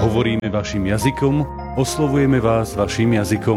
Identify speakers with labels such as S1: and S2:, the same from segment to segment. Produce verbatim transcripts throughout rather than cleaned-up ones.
S1: Hovoríme vašim jazykom, oslovujeme vás vašim jazykom.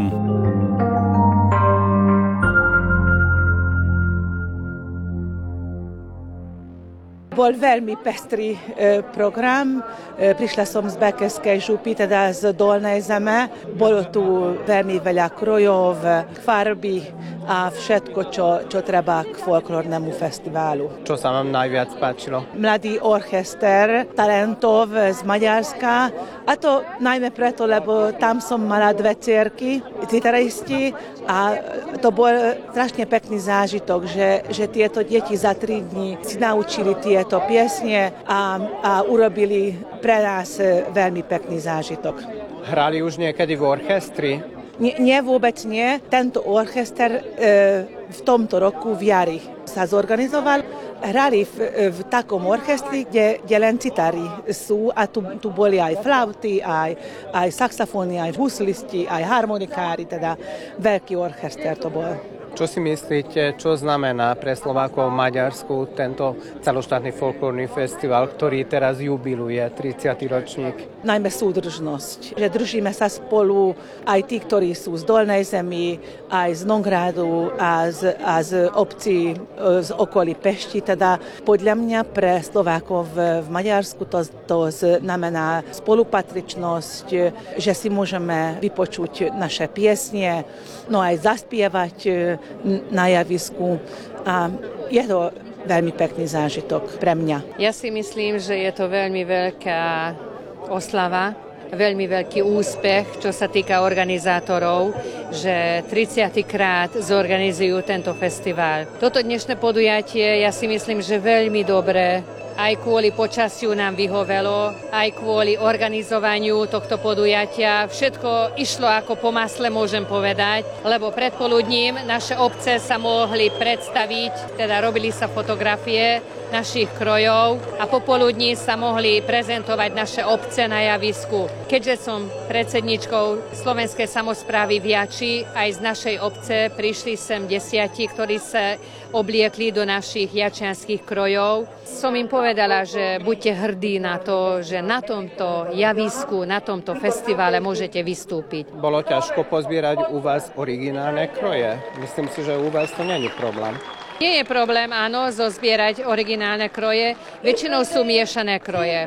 S2: Bol veľmi pestrý program. Prišla som z Bekeskej župy, teda z Dolnej Zeme. Bolo tu veľmi veľa krojov, farby a všetko, čo, čo treba k folklórnemu festiválu.
S3: Čo sa vám najviac páčilo?
S2: Mladý orchester talentov z Maďarska. A to najmä preto, lebo tam som mala dve dcérky, gitaristi, a to bol strašne pekný zážitok, že, že tieto deti za tri dní si naučili tieto piesne a, a urobili pre nás veľmi pekný zážitok.
S3: Hrali už niekedy v orchestri?
S2: Nie, nie, vôbec nie. Tento orchester e, v tomto roku v jari sa zorganizoval. Hrali v, v takom orchestri, kde, kde len citári sú a tu, tu boli aj flauty, aj, aj saxofóny, aj huslisti, aj harmonikári, teda veľký orchester to bol.
S3: Čo si myslíte, čo znamená pre Slovákov v Maďarsku tento celoštátny folklórny festival, ktorý teraz jubiluje tridsiaty ročník?
S2: Najmä súdržnosť, že držíme sa spolu aj tí, ktorí sú z Dolnej Zemi, aj z Nongradu a z, a z obcí z okolí Pešti. Teda podľa mňa pre Slovákov v, v Maďarsku to, to znamená spolupatričnosť, že si môžeme vypočuť naše piesne, no aj zaspievať na javisku a je to veľmi pekný zážitok pre mňa.
S4: Ja si myslím, že je to veľmi veľká oslava, veľmi veľký úspech, čo sa týka organizátorov, že tridsiaty krát zorganizujú tento festival. Toto dnešné podujatie, ja si myslím, že veľmi dobre, aj kvôli počasiu nám vyhovelo, aj kvôli organizovaniu tohto podujatia. Všetko išlo ako po masle, môžem povedať, lebo predpoludním naše obce sa mohli predstaviť, teda robili sa fotografie našich krojov a popoludní sa mohli prezentovať naše obce na javisku. Keďže som predsedničkou Slovenskej samosprávy v Jači, aj z našej obce prišli sem desiati, ktorí sa obliekli do našich jačianskych krojov. Som im povedala, že buďte hrdí na to, že na tomto javisku, na tomto festivale môžete vystúpiť.
S3: Bolo ťažko pozbierať u vás originálne kroje? Myslím si, že u vás to nie je problém.
S4: Nie je problém, áno, zozbierať originálne kroje. Väčšinou sú miešané kroje.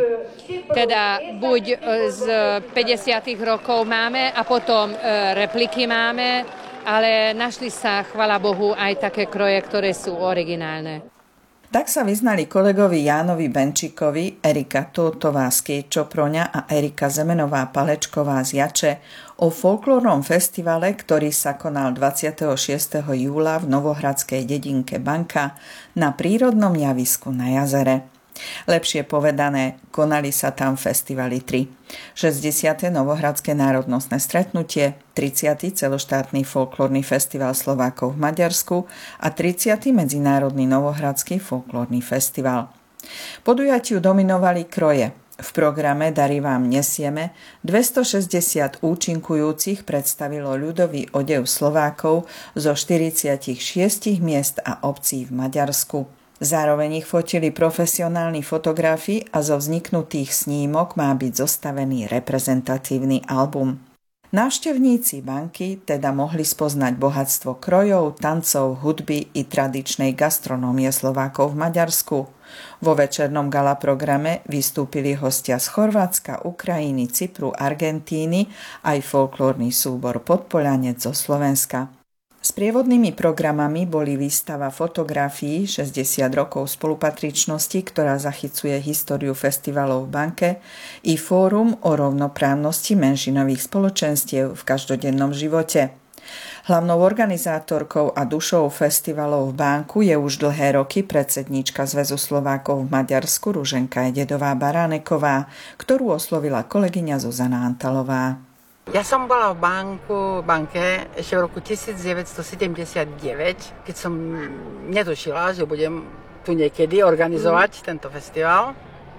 S4: Teda buď z päťdesiatych rokov máme a potom repliky máme, ale našli sa, chvala Bohu, aj také kroje, ktoré sú originálne.
S5: Tak sa vyznali kolegovi Jánovi Benčíkovi, Erika Tótová z Kiečoproňa a Erika Zemenová-Palečková z Jače o folklórnom festivale, ktorý sa konal dvadsiateho šiesteho júla v novohradskej dedinke Banka na prírodnom javisku na jazere. Lepšie povedané, konali sa tam festivaly tri. šesťdesiate Novohradské národnostné stretnutie, tridsiaty celoštátny folklórny festival Slovákov v Maďarsku a tridsiaty Medzinárodný novohradský folklórny festival. Podujatiu dominovali kroje. V programe Dary vám nesieme dvestošesťdesiat účinkujúcich predstavilo ľudový odev Slovákov zo štyridsaťšesť miest a obcí v Maďarsku. Zároveň ich fotili profesionálni fotografi a zo vzniknutých snímok má byť zostavený reprezentatívny album. Návštevníci Banky teda mohli spoznať bohatstvo krojov, tancov, hudby i tradičnej gastronómie Slovákov v Maďarsku. Vo večernom gala programe vystúpili hostia z Chorvátska, Ukrajiny, Cypru, Argentíny aj folklórny súbor Podpoľanec zo Slovenska. Sprievodnými programami boli výstava fotografií šesťdesiat rokov spolupatričnosti, ktorá zachycuje históriu festivalov v Banke, i fórum o rovnoprávnosti menšinových spoločenstiev v každodennom živote. Hlavnou organizátorkou a dušou festivalov v Banku je už dlhé roky predsedníčka Zväzu Slovákov v Maďarsku Ruženka Ededová Baráneková, ktorú oslovila kolegyňa Zuzana Antalová.
S6: Ja som bola v banku, banke ešte v roku devätnásťsedemdesiatdeväť, keď som netušila, že budem tu niekedy organizovať mm. tento festival.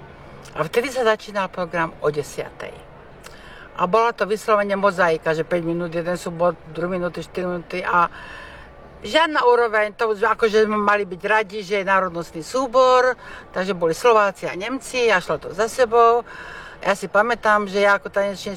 S6: A vtedy sa začínal program o desiatej. A bola to vyslovene mozaika, že päť minút, jeden súbor, druhé minúty, štyri minúty a žiadna úroveň, to akože sme mali byť radi, že je národnostný súbor, takže boli Slováci a Nemci a šlo to za sebou. Ja si pamätám, že ja ako tanečníčka